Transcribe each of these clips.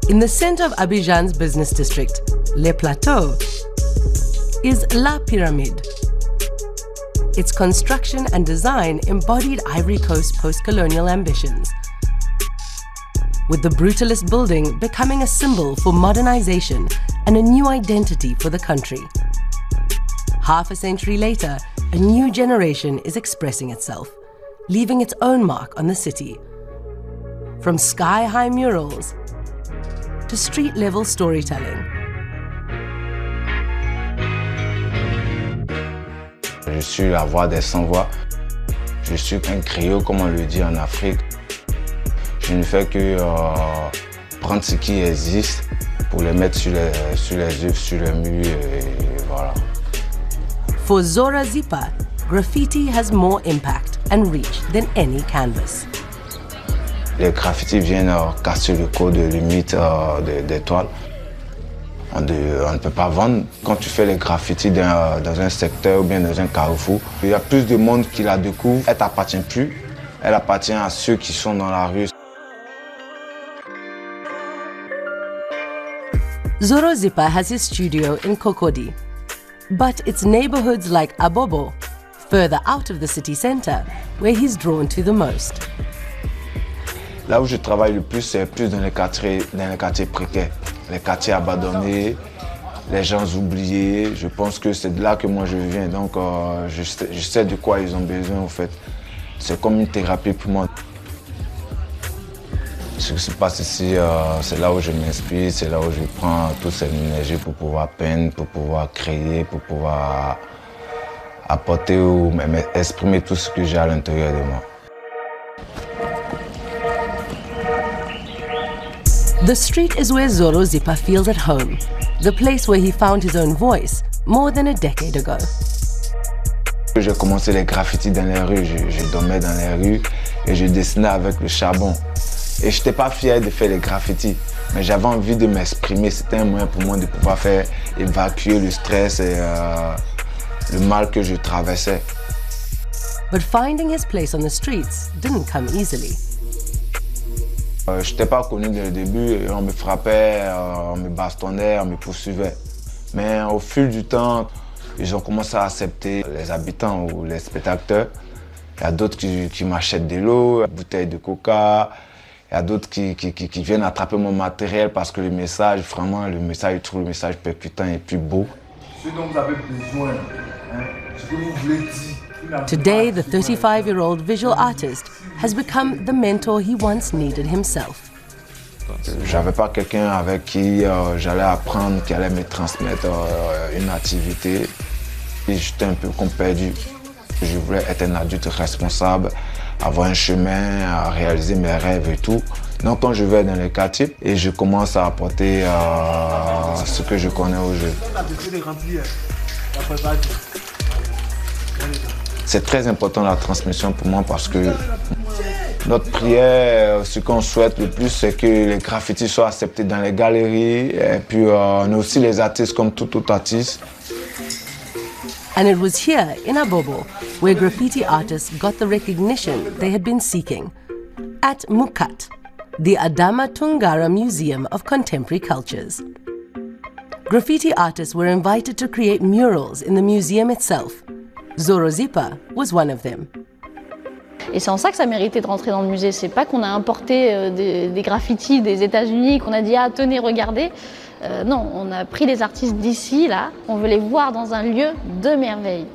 In the center of Abidjan's business district, Les Plateaux, is La Pyramide. Its construction and design embodied Ivory Coast post-colonial ambitions, with the brutalist building becoming a symbol for modernization and a new identity for the country. Half a century later, a new generation is expressing itself, leaving its own mark on the city. From sky-high murals to street-level storytelling. Je suis la voix des sans-voix. Je suis un griot, comme on le dit en Afrique. Je ne fais que prendre ce qui existe pour les mettre sur les œuvres, sur les murs, et voilà. For Zora Zipa, graffiti has more impact and reach than any canvas. Les graffitis viennent casser le code limite des toiles. On ne peut pas vendre. Quand tu fais les graffitis dans un secteur ou bien dans un carrefour, il y a plus de monde qui la découvre. Elle ne t'appartient plus. Elle appartient à ceux qui sont dans la rue. Zoro Zipa has his studio in Cocody, but it's neighborhoods like Abobo, further out of the city center, where he's drawn to the most. Là où je travaille le plus, c'est plus dans les quartiers précaires, les quartiers abandonnés, les gens oubliés. Je pense que c'est de là que moi je viens, donc je sais de quoi ils ont besoin en fait. C'est comme une thérapie pour moi. Ce qui se passe ici, c'est là où je m'inspire, c'est là où je prends toute cette énergie pour pouvoir peindre, pour pouvoir créer, pour pouvoir apporter ou exprimer tout ce que j'ai à l'intérieur de moi. The street is where Zoro Zipa feels at home, the place where he found his own voice more than a decade ago. J'ai commencé les graffitis dans les rues, je dormais dans les rues et je dessinais avec le charbon. Et je n'étais pas fier de faire les graffitis, mais j'avais envie de m'exprimer. C'était un moyen pour moi de pouvoir faire évacuer le stress et le mal que je traversais. But finding his place on the streets didn't come easily. Je n'étais pas connu dès le début, et on me frappait, on me bastonnait, on me poursuivait. Mais au fil du temps, ils ont commencé à accepter les habitants ou les spectateurs. Il y a d'autres qui m'achètent de l'eau, des bouteilles de coca. Il y a d'autres qui viennent attraper mon matériel parce que le message, vraiment, je trouve le message percutant et plus beau. Ce dont vous avez besoin, ce que vous voulez dire. Today, the 35-year-old visual artist has become the mentor he once needed himself. J'avais pas quelqu'un avec qui j'allais apprendre, qui allait me transmettre une activité. Et j'étais un peu comme perdu. Je voulais être un adulte responsable, avoir un chemin, à réaliser mes rêves et tout. Donc quand je vais dans les quartiers et je commence à apporter ce que je connais aux jeunes. C'est très important la transmission pour moi parce que notre prière, ce qu'on souhaite le plus, c'est que les graffitis soient acceptés dans les galeries. Et puis on est aussi les artistes comme tout autre artiste. And it was here, in Abobo, where graffiti artists got the recognition they had been seeking. At Mukat, the Adama Tungara Museum of Contemporary Cultures. Graffiti artists were invited to create murals in the museum itself. Zoro Zipa was one of them. Et c'est en ça que ça méritait de rentrer dans le musée. C'est pas qu'on a importé des graffitis des États-Unis, qu'on a dit « Ah, tenez, regardez ». Non, on a pris des artistes d'ici, là, on veut les voir dans un lieu de merveille.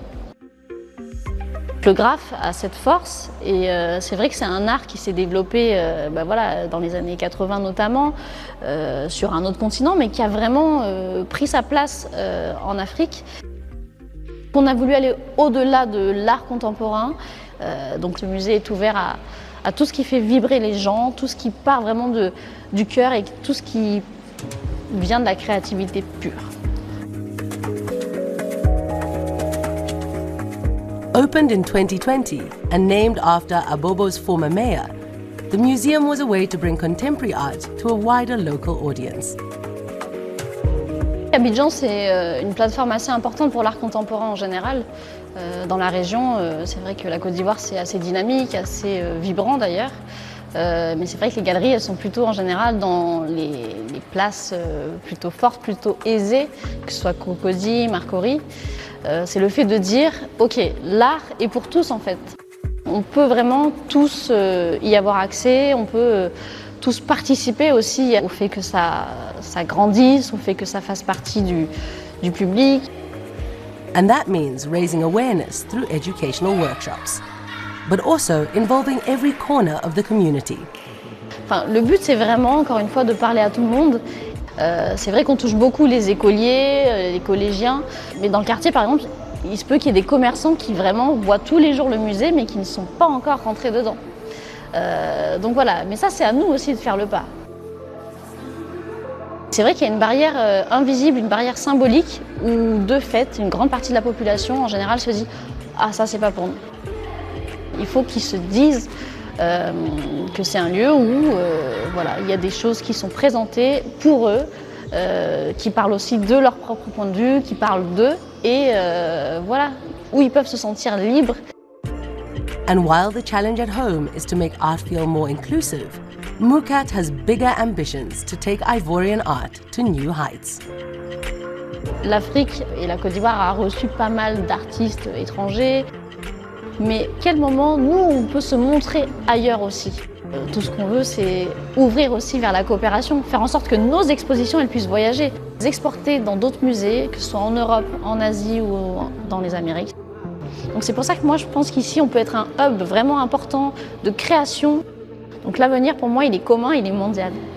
Le graphe a cette force et c'est vrai que c'est un art qui s'est développé voilà, dans les années 80 notamment, sur un autre continent, mais qui a vraiment pris sa place en Afrique. On a voulu aller au-delà de l'art contemporain, donc le musée est ouvert à tout ce qui fait vibrer les gens, tout ce qui part vraiment du cœur et tout ce qui vient de la créativité pure. Opened in 2020 and named after Abobo's former mayor, the museum was a way to bring contemporary art to a wider local audience. Abidjan, c'est une plateforme assez importante pour l'art contemporain en général. Dans la région, c'est vrai que la Côte d'Ivoire, c'est assez dynamique, assez vibrant d'ailleurs. Mais c'est vrai que les galeries, elles sont plutôt en général dans les places plutôt fortes, plutôt aisées, que ce soit Cocody, Marcory. C'est le fait de dire, ok, l'art est pour tous en fait. On peut vraiment tous y avoir accès, on peut tous participer aussi au fait que ça grandisse, au fait que ça fasse partie du public. And that means raising awareness through educational workshops, but also involving every corner of the community. Enfin, le but, c'est vraiment, encore une fois, de parler à tout le monde. C'est vrai qu'on touche beaucoup les écoliers, les collégiens, mais dans le quartier, par exemple, il se peut qu'il y ait des commerçants qui vraiment voient tous les jours le musée, mais qui ne sont pas encore rentrés dedans. Donc voilà, mais ça, c'est à nous aussi de faire le pas. C'est vrai qu'il y a une barrière invisible, une barrière symbolique, où de fait, une grande partie de la population, en général, se dit « Ah, ça, c'est pas pour nous ». Il faut qu'ils se disent que c'est un lieu où voilà, il y a des choses qui sont présentées pour eux, qui parlent aussi de leur propre point de vue, qui parlent d'eux, et voilà, où ils peuvent se sentir libres. And while the challenge at home is to make art feel more inclusive, Mukat has bigger ambitions to take Ivorian art to new heights. L'Afrique et la Côte d'Ivoire a reçu pas mal d'artistes étrangers, mais quel moment, nous, on peut se montrer ailleurs aussi. Tout ce qu'on veut, c'est ouvrir aussi vers la coopération, faire en sorte que nos expositions elles puissent voyager, les exporter dans d'autres musées, que ce soit en Europe, en Asie ou dans les Amériques. Donc c'est pour ça que moi je pense qu'ici on peut être un hub vraiment important de création. Donc l'avenir pour moi il est commun, il est mondial.